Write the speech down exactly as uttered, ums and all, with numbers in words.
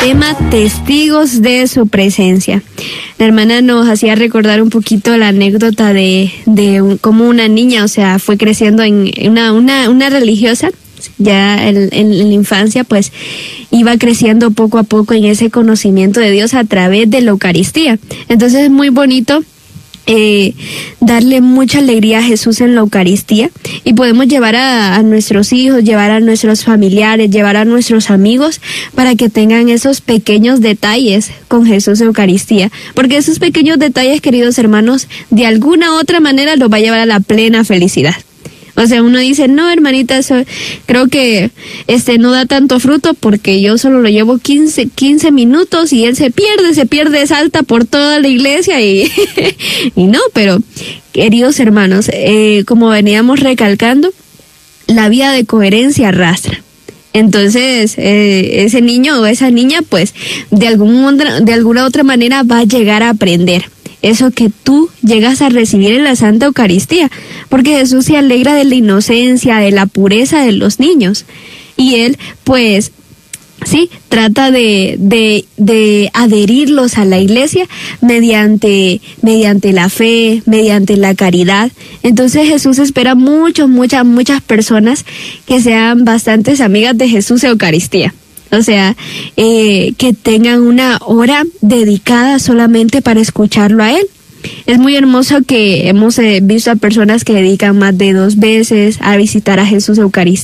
tema testigos de su presencia. La hermana nos hacía recordar un poquito la anécdota de, de un, cómo una niña, o sea, fue creciendo en una, una, una religiosa, ya en, en, en la infancia, pues iba creciendo poco a poco en ese conocimiento de Dios a través de la Eucaristía. Entonces es muy bonito Eh, darle mucha alegría a Jesús en la Eucaristía, y podemos llevar a, a nuestros hijos, llevar a nuestros familiares, llevar a nuestros amigos para que tengan esos pequeños detalles con Jesús en Eucaristía, porque esos pequeños detalles, queridos hermanos, de alguna u otra manera los va a llevar a la plena felicidad. O sea, uno dice, no, hermanita, eso, creo que este no da tanto fruto porque yo solo lo llevo quince, quince minutos y él se pierde, se pierde, salta por toda la iglesia y, y no, pero queridos hermanos, eh, como veníamos recalcando, la vida de coherencia arrastra. Entonces, eh, ese niño o esa niña, pues, de algún, de alguna otra manera va a llegar a aprender eso que tú llegas a recibir en la Santa Eucaristía, porque Jesús se alegra de la inocencia, de la pureza de los niños, y Él, pues, sí, trata de, de, de adherirlos a la iglesia mediante, mediante la fe, mediante la caridad. Entonces Jesús espera muchos, muchas, muchas personas que sean bastantes amigas de Jesús en Eucaristía. O sea, eh, que tengan una hora dedicada solamente para escucharlo a Él. Es muy hermoso que hemos eh, visto a personas que dedican más de dos veces a visitar a Jesús Eucaristía.